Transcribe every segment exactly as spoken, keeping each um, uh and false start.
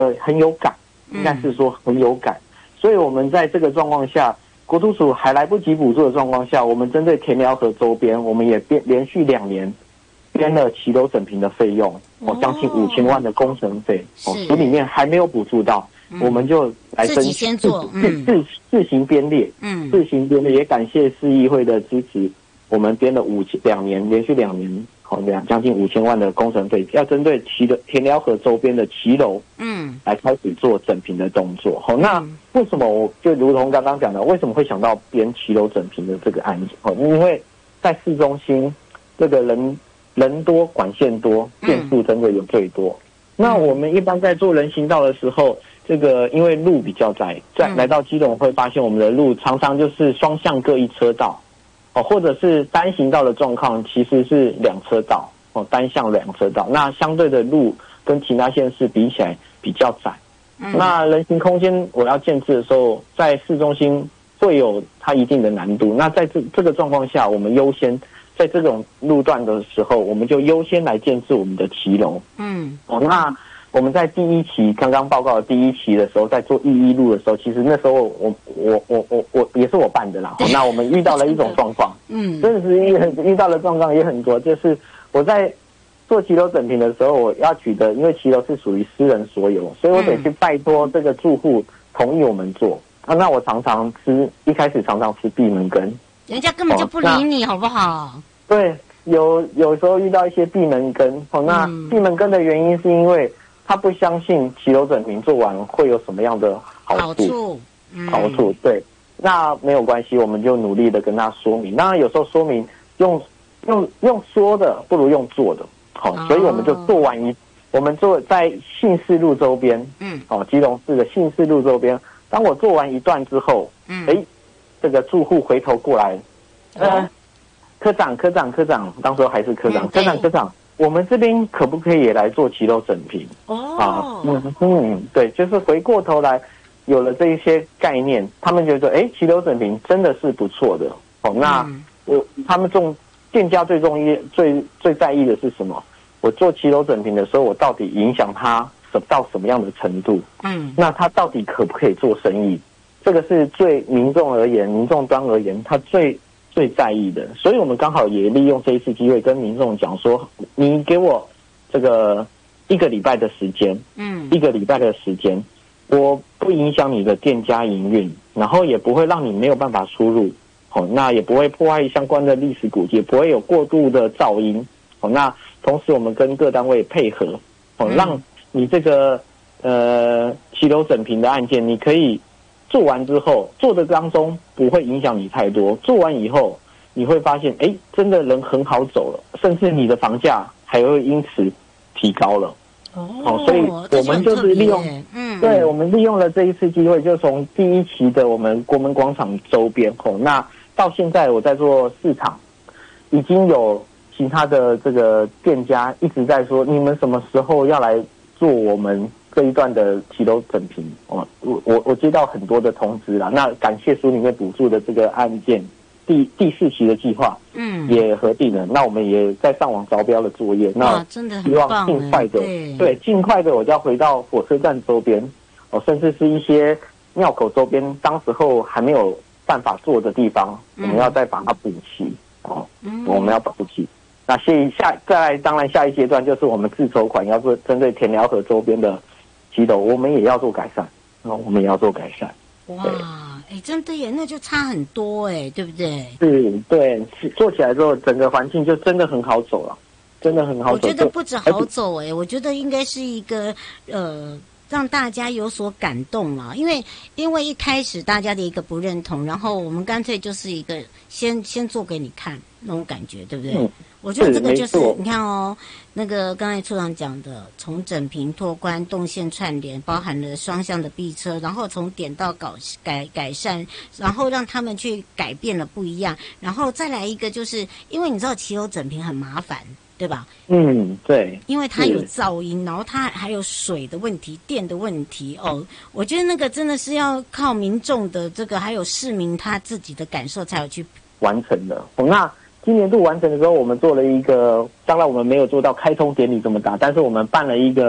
呃很有感，应该是说很有感。所以我们在这个状况下，国土署还来不及补助的状况下，我们针对田寮河周边，我们也编连续两年编了骑楼整平的费用，哦，将近五千万的工程费，哦，署里面还没有补助到，嗯、我们就来申自己先做， 自自自行编列，嗯，自行编列，也感谢市议会的支持，我们编了五两年，连续两年。两将近五千万的工程费，要针对骑的田寮河周边的骑楼，嗯，来开始做整平的动作。好，那为什么我就如同刚刚讲的，为什么会想到编骑楼整平的这个案子？哦，因为在市中心，这个人人多管线多，变数真的有最多。嗯、那我们一般在做人行道的时候，这个因为路比较窄，在来到基隆会发现我们的路常常就是双向各一车道。哦，或者是单行道的状况，其实是两车道哦，单向两车道。那相对的路跟其他县市比起来比较窄。嗯、那人行空间我要建制的时候，在市中心会有它一定的难度。那在这这个状况下，我们优先在这种路段的时候，我们就优先来建制我们的骑楼。嗯，哦，那。我们在第一期刚刚报告的第一期的时候，在做义一路的时候，其实那时候我我我我我也是我办的啦。那我们遇到了一种状况，嗯，真的是遇遇到的状况也很多，就是我在做骑楼整平的时候，我要取得，因为骑楼是属于私人所有，所以我得去拜托这个住户同意我们做。啊，那我常常吃，一开始常常吃闭门羹， 人家根本就不理你，好不好？ 对，有有时候遇到一些闭门羹。哦，那闭门羹的原因是因为他不相信骑楼整平做完会有什么样的好处，好处，嗯、好处对，那没有关系，我们就努力的跟他说明。那有时候说明用用用说的不如用做的，好、哦，所以我们就做完一，我们做在信市路周边，嗯，哦，基隆市的信市路周边，当我做完一段之后，嗯，哎，这个住户回头过来，呃，哦、科长，科长，科长，当时还是科长，嗯、科长，科长。我们这边可不可以也来做骑楼整平？哦，啊，嗯嗯，对，就是回过头来有了这一些概念，他们觉得，哎，骑楼整平真的是不错的。哦，那我、嗯、他们重店家最重意最最在意的是什么？我做骑楼整平的时候，我到底影响他什到什么样的程度？嗯，那他到底可不可以做生意？这个是最民众而言，民众端而言，他最。最在意的，所以我们刚好也利用这一次机会跟民众讲说，你给我这个一个礼拜的时间，嗯，一个礼拜的时间，我不影响你的店家营运，然后也不会让你没有办法出入，哦，那也不会破坏相关的历史古迹，也不会有过度的噪音，哦，那同时我们跟各单位配合，哦，让你这个呃骑楼整平的案件，你可以。做完之后，做的当中不会影响你太多。做完以后，你会发现，哎，真的人很好走了，甚至你的房价还会因此提高了。哦，哦所以我们就是利用，嗯，对，我们利用了这一次机会，就从第一期的我们国门广场周边，哦，那到现在我在做市场，已经有其他的这个店家一直在说，你们什么时候要来做我们这一段的骑楼整平？哦，我我我接到很多的通知啦。那感谢署里面补助的这个案件，第第四期的计划，嗯，也核定了。那我们也在上网招标的作业。那真的希望尽快的，对对，尽快的，我就要回到火车站周边，哦，甚至是一些庙口周边，当时候还没有办法做的地方，嗯、我们要再把它补齐。哦，嗯、我们要补齐。那下下再来，当然下一阶段就是我们自筹款要做针对田寮河周边的骑楼，我们也要做改善。那我们也要做改善。 哇，哎、欸，真的耶，那就差很多哎，对不对？ 是，对，做起来之后，整个环境就真的很好走了，真的很好走。 我觉得不止好走哎，我觉得应该是一个呃，让大家有所感动啦。因为因为一开始大家的一个不认同，然后我们干脆就是一个先先做给你看那种感觉，对不对？嗯，我觉得这个就是你看哦，那个刚才处长讲的，从整平拓宽、动线串联，包含了双向的避车，然后从点到搞改改善，然后让他们去改变了不一样，然后再来一个就是，因为你知道骑楼整平很麻烦，对吧？ 嗯，对， 因为它有噪音，然后它还有水的问题、电的问题哦。我觉得那个真的是要靠民众的这个，还有市民他自己的感受才有去完成的。那今年度完成的时候，我们做了一个，当然我们没有做到开通典礼这么大，但是我们办了一个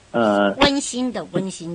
呃温馨的温馨。